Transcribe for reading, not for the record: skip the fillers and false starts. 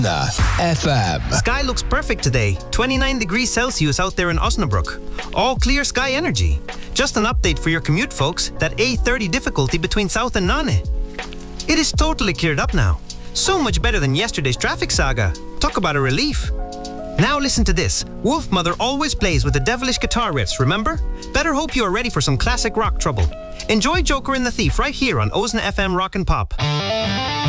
FM. Sky looks perfect today. 29 degrees Celsius out there in Osnabrück. All clear sky energy. Just an update for your commute, folks. That A30 difficulty between South and Nane. It is totally cleared up now. So much better than yesterday's traffic saga. Talk about a relief. Now listen to this. Wolfmother always plays with the devilish guitar riffs, remember? Better hope you are ready for some classic rock trouble. Enjoy Joker and the Thief right here on Osna FM Rock and Pop.